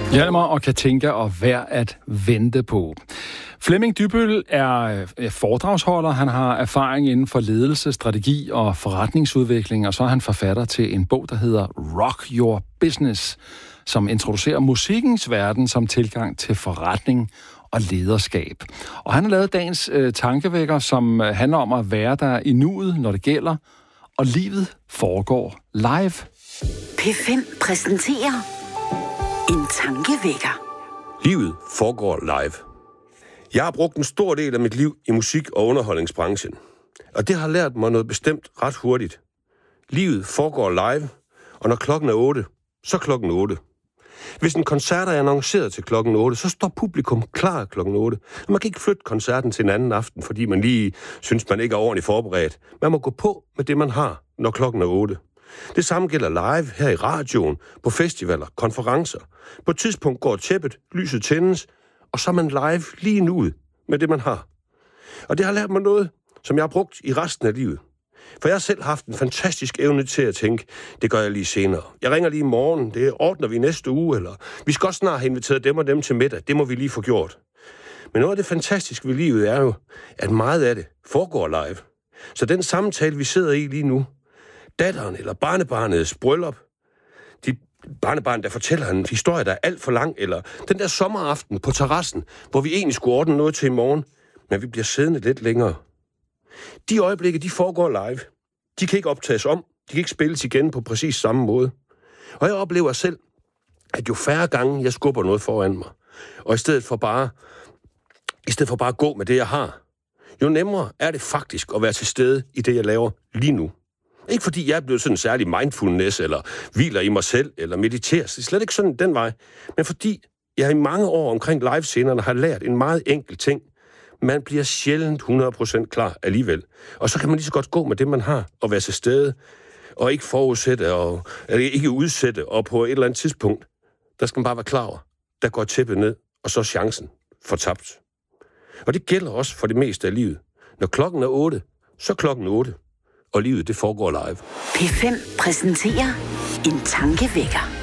Hjalmar og Katinka og værd at vente på. Flemming Dybbøl er foredragsholder. Han har erfaring inden for ledelse, strategi og forretningsudvikling, og så er han forfatter til en bog, der hedder Rock Your Business, som introducerer musikkens verden som tilgang til forretning og lederskab. Og han har lavet dagens tankevækker, som handler om at være der i nuet, når det gælder, og livet foregår live. P5 præsenterer en tankevækker. Livet foregår live. Jeg har brugt en stor del af mit liv i musik- og underholdningsbranchen. Og det har lært mig noget bestemt ret hurtigt. Livet foregår live, og når klokken er 8, så klokken 8. Hvis en koncert er annonceret til klokken 8, så står publikum klar klokken 8. Man kan ikke flytte koncerten til en anden aften, fordi man lige synes, man ikke er ordentligt forberedt. Man må gå på med det, man har, når klokken er 8. Det samme gælder live her i radioen, på festivaler, konferencer. På et tidspunkt går tæppet, lyset tændes, og så er man live lige nu med det, man har. Og det har lært mig noget, som jeg har brugt i resten af livet. For jeg har selv haft en fantastisk evne til at tænke, det gør jeg lige senere. Jeg ringer lige i morgen, det ordner vi næste uge, eller vi skal også snart have inviteret dem og dem til middag, det må vi lige få gjort. Men noget af det fantastiske ved livet er jo, at meget af det foregår live. Så den samtale, vi sidder i lige nu, datteren eller barnebarnets bryllup, de barnebarn, der fortæller en historie, der er alt for lang, eller den der sommeraften på terrassen, hvor vi egentlig skulle ordne noget til i morgen, men vi bliver siddende lidt længere. De øjeblikke, de foregår live. De kan ikke optages om, de kan ikke spilles igen på præcis samme måde. Og jeg oplever selv, at jo færre gange jeg skubber noget foran mig, og i stedet for bare at gå med det, jeg har, jo nemmere er det faktisk at være til stede i det, jeg laver lige nu. Ikke fordi jeg er blevet sådan en særlig mindfulness, eller hviler i mig selv, eller mediterer. Det er slet ikke sådan den vej. Men fordi jeg i mange år omkring livescenerne har lært en meget enkel ting. Man bliver sjældent 100% klar alligevel. Og så kan man lige så godt gå med det, man har, og være til stede, og ikke forudsætte, eller ikke udsætte, og på et eller andet tidspunkt, der skal man bare være klar over, der går tæppet ned, og så er chancen fortabt. Og det gælder også for det meste af livet. Når klokken er 8, så klokken 8. Og livet, det foregår live. P5 præsenterer en tankevækker.